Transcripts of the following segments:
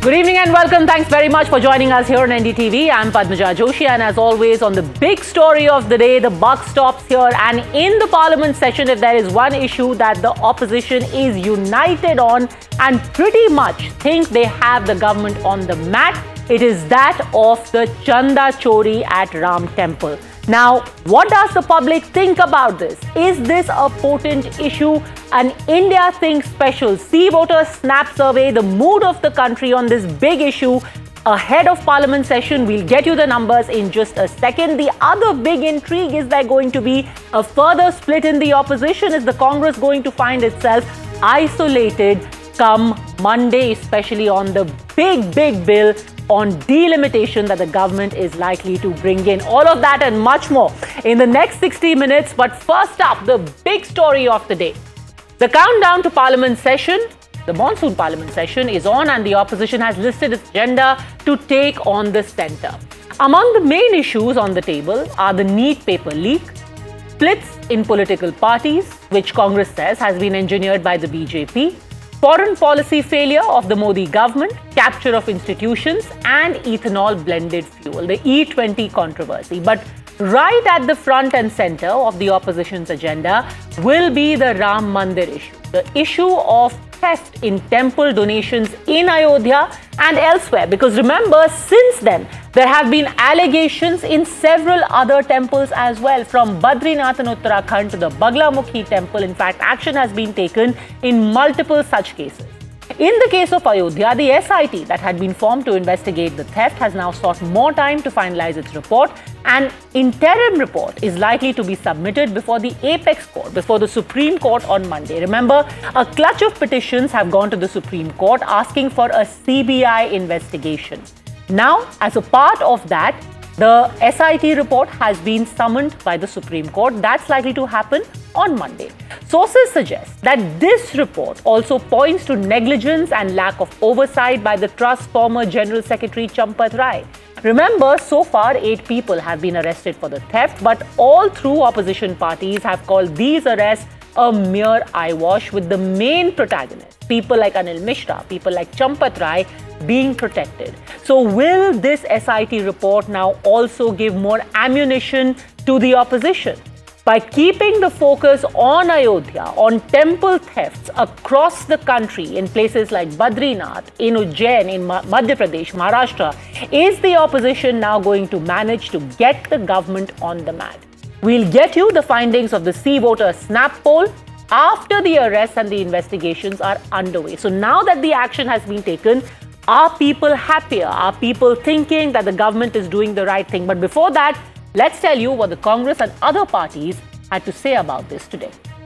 Good evening and welcome. Thanks very much for joining us here on NDTV. I'm Padmaja Joshi, and as always on the big story of the day, the buck stops here. And in the Parliament session, if there is one issue that the opposition is united on and pretty much think they have the government on the mat, it is that of the Chanda Chori at Ram Temple. Now, what does the public think about this? Is this a potent issue? An India Think Special See Voter Snap Survey, the mood of the country on this big issue ahead of Parliament session. We'll get you the numbers in just a second. The other big intrigue is there going to be a further split in the opposition? Is the Congress going to find itself isolated come Monday, especially on the big bill on delimitation that the government is likely to bring in? All of that and much more in the next 60 minutes. But first up, the big story of the day. The countdown to Parliament session, the monsoon Parliament session is on, and the opposition has listed its agenda to take on the centre. Among the main issues on the table are the NEET paper leak, splits in political parties, which Congress says has been engineered by the BJP, foreign policy failure of the Modi government, capture of institutions, and ethanol blended fuel, the E20 controversy. But right at the front and centre of the opposition's agenda will be the Ram Mandir issue, the issue of theft in temple donations in Ayodhya and elsewhere. Because remember, since then, there have been allegations in several other temples as well, from Badrinath in Uttarakhand to the Baglamukhi temple. In fact, action has been taken in multiple such cases. In the case of Ayodhya, the SIT that had been formed to investigate the theft has now sought more time to finalize its report. An interim report is likely to be submitted before the Apex Court, before the Supreme Court on Monday. Remember, a clutch of petitions have gone to the Supreme Court asking for a CBI investigation. Now, as a part of that, the SIT report has been summoned by the Supreme Court. That's likely to happen on Monday. Sources suggest that this report also points to negligence and lack of oversight by the Trust's former General Secretary Champat Rai. Remember, so far 8 people have been arrested for the theft, but all through opposition parties have called these arrests a mere eyewash, with the main protagonists, people like Anil Mishra, people like Champat Rai, being protected. So will this SIT report now also give more ammunition to the opposition? By keeping the focus on Ayodhya, on temple thefts across the country in places like Badrinath, in Ujjain, in Madhya Pradesh, Maharashtra, is the opposition now going to manage to get the government on the mat? We'll get you the findings of the See Voter Snap poll after the arrests and the investigations are underway. So now that the action has been taken, are people happier? Are people thinking that the government is doing the right thing? But before that, let's tell you what the Congress and other parties had to say about this today.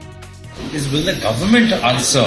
Will the government answer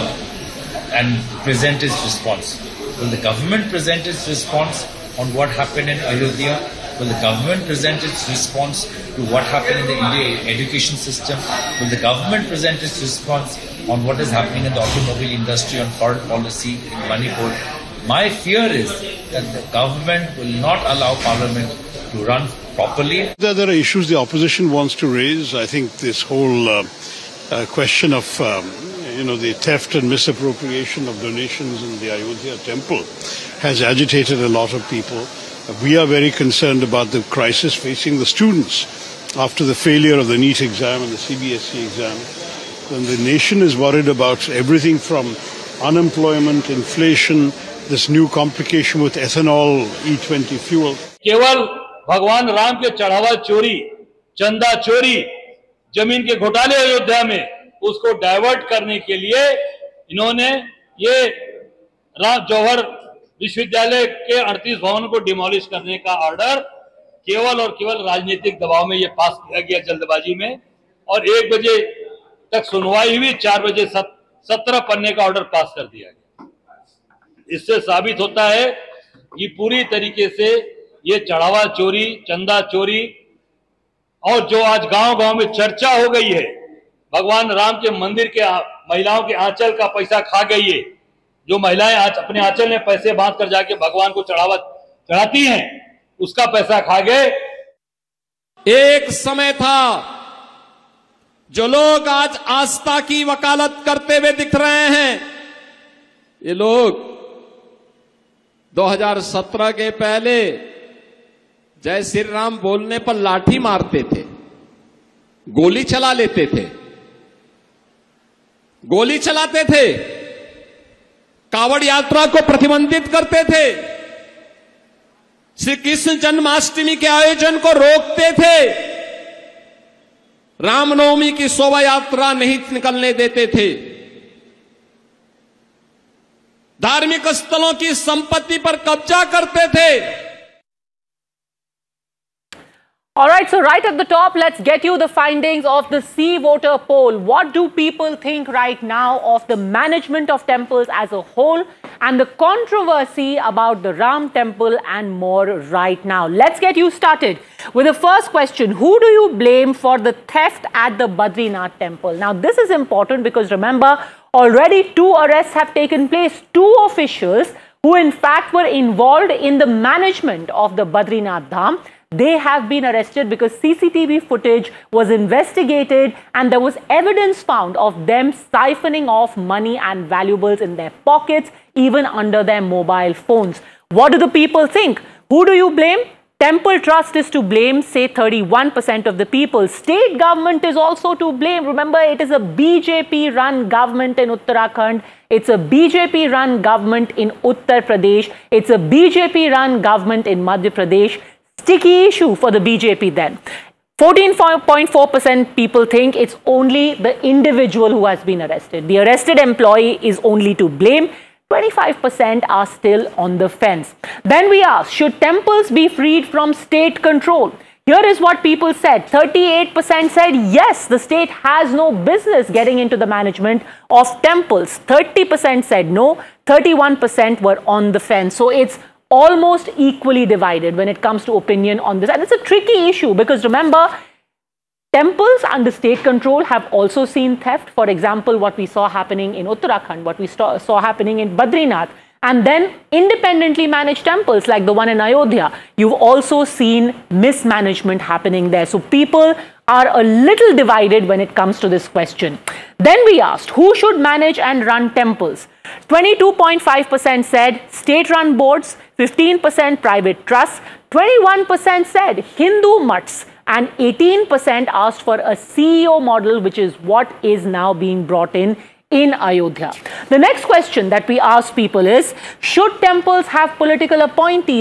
and present its response? Will the government present its response on what happened in Ayodhya? Will the government present its response to what happened in the Indian education system? Will the government present its response on what is happening in the automobile industry, on foreign policy in Manipur? My fear is that the government will not allow Parliament to run properly. There are issues the opposition wants to raise. I think this whole question of the theft and misappropriation of donations in the Ayodhya temple has agitated a lot of people. We are very concerned about the crisis facing the students after the failure of the NEET exam and the CBSE exam. And the nation is worried about everything from unemployment, inflation, this new complication with ethanol, E20 fuel. केवल भगवान राम के चढ़ावा चोरी, चंदा चोरी, जमीन के घोटाले अयोध्या में, उसको डाइवर्ट करने के लिए इन्होंने ये राम जौहर विश्वविद्यालय के 38 भवन को डिमोलिश करने का ऑर्डर केवल और केवल राजनीतिक दबाव में ये पास किया गया जल्दबाजी में, और 1 बजे तक सुनवाई हुई, 4 बजे 17 पन्ने का ऑर्डर पास कर दिया गया। इससे साबित होता है कि पूरी तरीके से ये चढ़ावा चोरी, चंदा चोरी, और जो आज गांव-गांव में चर्चा हो गई है, भगवान राम के मंदिर के महिलाओं के आंचल का पैसा खा गई है। जो महिलाएं आज अपने आंचल में पैसे बांध कर जाके भगवान को चढ़ावा चढ़ाती हैं, उसका पैसा खा गए। एक समय था जो लोग आज आस्था की वकालत करते हुए दिख रहे हैं, ये लोग 2017 के पहले जय श्री राम बोलने पर लाठी मारते थे, गोली चला लेते थे, गोली चलाते थे, कावड़ यात्रा को प्रतिबंधित करते थे, श्री कृष्ण जन्माष्टमी के आयोजन को रोकते थे, रामनवमी की शोभा यात्रा नहीं निकलने देते थे, धार्मिक स्थलों की संपत्ति पर कब्जा करते थे। All right, so right at the top, let's get you the findings of the See Voter poll. What do people think right now of the management of temples as a whole and the controversy about the Ram temple and more right now? Let's get you started with the first question. Who do you blame for the theft at the Badrinath temple? Now, this is important because remember, already 2 arrests have taken place. 2 officials who in fact were involved in the management of the Badrinath Dham. They have been arrested because CCTV footage was investigated and there was evidence found of them siphoning off money and valuables in their pockets, even under their mobile phones. What do the people think? Who do you blame? Temple Trust is to blame, say 31% of the people. State government is also to blame. Remember, it is a BJP-run government in Uttarakhand. It's a BJP-run government in Uttar Pradesh. It's a BJP-run government in Madhya Pradesh. Sticky issue for the BJP then. 14.4% people think it's only the individual who has been arrested. The arrested employee is only to blame. 25% are still on the fence. Then we asked, should temples be freed from state control? Here is what people said. 38% said yes, the state has no business getting into the management of temples. 30% said no. 31% were on the fence. So it's almost equally divided when it comes to opinion on this. And it's a tricky issue because remember, temples under state control have also seen theft. For example, what we saw happening in Uttarakhand, what we saw happening in Badrinath. And then independently managed temples like the one in Ayodhya, you've also seen mismanagement happening there. So people are a little divided when it comes to this question. Then we asked, who should manage and run temples? 22.5% said state-run boards, 15% private trusts, 21% said Hindu mutts, and 18% asked for a CEO model, which is what is now being brought in Ayodhya. The next question that we asked people is, should temples have political appointees?